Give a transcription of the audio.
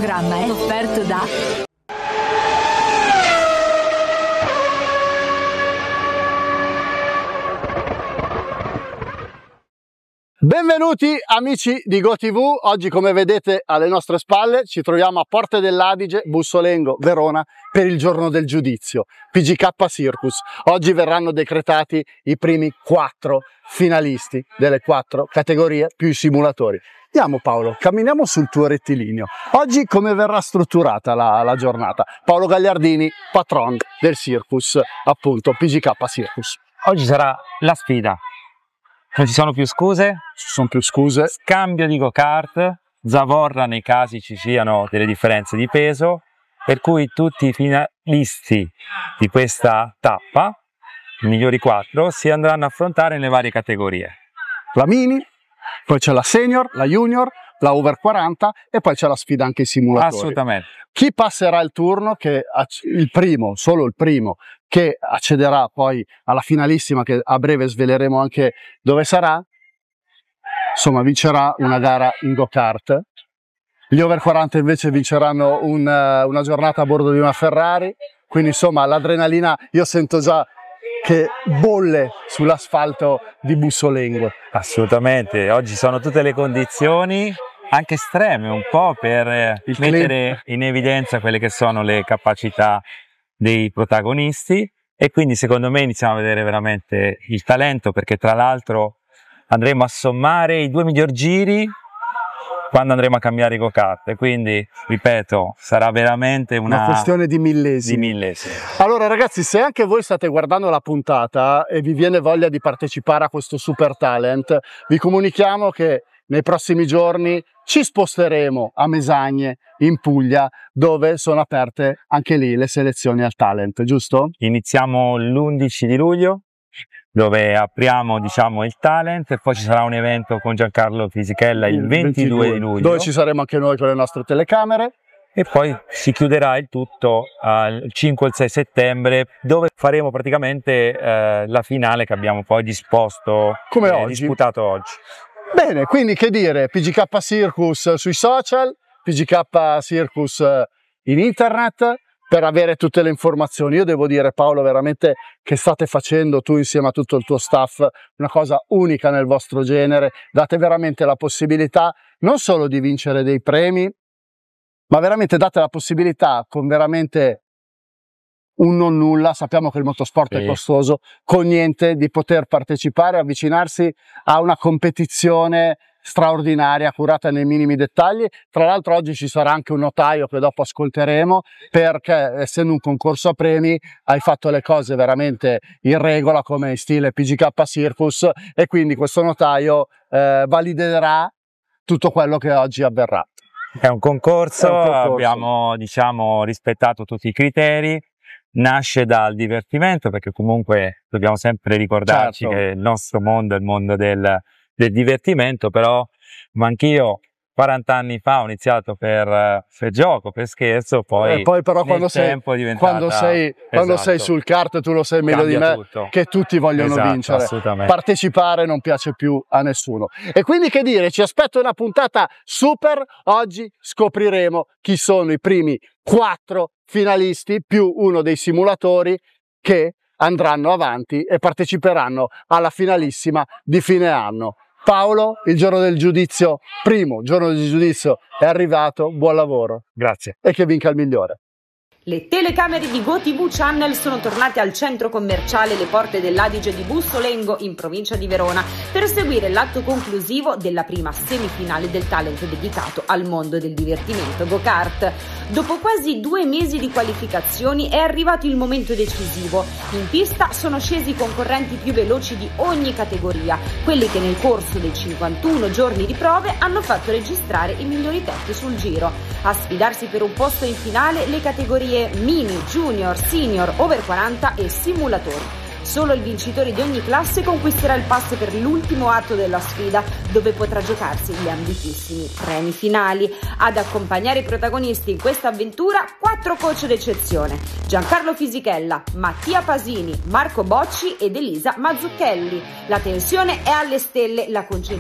programma è offerto da Benvenuti amici di GoTV. Oggi, come vedete alle nostre spalle, ci troviamo a Porte dell'Adige, Bussolengo, Verona, per il giorno del giudizio, PGK Circus. Oggi verranno decretati i primi 4 finalisti delle 4 categorie più i simulatori. Andiamo Paolo, camminiamo sul tuo rettilineo. Oggi come verrà strutturata la giornata? Paolo Gagliardini, patron del Circus, appunto PGK Circus. Oggi sarà la sfida. Non ci sono più scuse? Ci sono più scuse. Scambio di go-kart, zavorra nei casi ci siano delle differenze di peso, per cui tutti i finalisti di questa tappa, i migliori 4, si andranno a affrontare nelle varie categorie. La mini, poi c'è la senior, la junior, la over 40 e poi c'è la sfida anche ai simulatori. Assolutamente. Chi passerà il turno, che il primo, solo il primo, che accederà poi alla finalissima, che a breve sveleremo anche dove sarà, insomma vincerà una gara in go-kart. Gli over 40 invece vinceranno una giornata a bordo di una Ferrari, quindi insomma l'adrenalina io sento già che bolle sull'asfalto di Bussolengo. Assolutamente, oggi sono tutte le condizioni anche estreme un po' per mettere in evidenza quelle che sono le capacità dei protagonisti, e quindi secondo me iniziamo a vedere veramente il talento, perché tra l'altro andremo a sommare i 2 miglior giri quando andremo a cambiare i go-kart, quindi ripeto, sarà veramente una questione di millesimi. Allora ragazzi, se anche voi state guardando la puntata e vi viene voglia di partecipare a questo super talent, vi comunichiamo che nei prossimi giorni ci sposteremo a Mesagne, in Puglia, dove sono aperte anche lì le selezioni al talent, giusto? Iniziamo l'11 di luglio, dove apriamo diciamo il talent, e poi ci sarà un evento con Giancarlo Fisichella il 22 di luglio, dove ci saremo anche noi con le nostre telecamere. E poi si chiuderà il tutto il 5 e il 6 settembre, dove faremo praticamente la finale che abbiamo poi disposto, come oggi, disputato oggi. Bene, quindi che dire, PGK Circus sui social, PGK Circus in internet, per avere tutte le informazioni. Io devo dire Paolo veramente che state facendo tu insieme a tutto il tuo staff una cosa unica nel vostro genere, date veramente la possibilità non solo di vincere dei premi, ma veramente date la possibilità con veramente un non nulla, sappiamo che il motorsport è costoso, con niente, di poter partecipare, avvicinarsi a una competizione straordinaria, curata nei minimi dettagli. Tra l'altro oggi ci sarà anche un notaio che dopo ascolteremo, perché essendo un concorso a premi hai fatto le cose veramente in regola come in stile PGK Circus, e quindi questo notaio validerà tutto quello che oggi avverrà. È un concorso, abbiamo diciamo rispettato tutti i criteri. Nasce dal divertimento, perché comunque dobbiamo sempre ricordarci che il nostro mondo è il mondo del divertimento, però anch'io 40 anni fa ho iniziato per gioco, per scherzo, poi però quando sei sul kart, tu lo sai meglio di me, che tutti vogliono vincere, partecipare non piace più a nessuno. E quindi che dire, ci aspetta una puntata super. Oggi scopriremo chi sono i primi 4 finalisti più uno dei simulatori che andranno avanti e parteciperanno alla finalissima di fine anno. Paolo, il giorno del giudizio, primo giorno del giudizio è arrivato, buon lavoro. Grazie. E che vinca il migliore. Le telecamere di GoTV Channel sono tornate al centro commerciale Le Porte dell'Adige di Bussolengo, in provincia di Verona, per seguire l'atto conclusivo della prima semifinale del talent dedicato al mondo del divertimento go-kart. Dopo quasi 2 mesi di qualificazioni è arrivato il momento decisivo. In pista sono scesi i concorrenti più veloci di ogni categoria, quelli che nel corso dei 51 giorni di prove hanno fatto registrare i migliori tempi sul giro. A sfidarsi per un posto in finale le categorie mini, junior, senior, over 40 e simulatori. Solo il vincitore di ogni classe conquisterà il pass per l'ultimo atto della sfida, dove potrà giocarsi gli ambitissimi premi finali. Ad accompagnare i protagonisti in questa avventura 4 coach d'eccezione: Giancarlo Fisichella, Mattia Pasini, Marco Bocci ed Elisa Mazzucchelli. La tensione è alle stelle, la concentrazione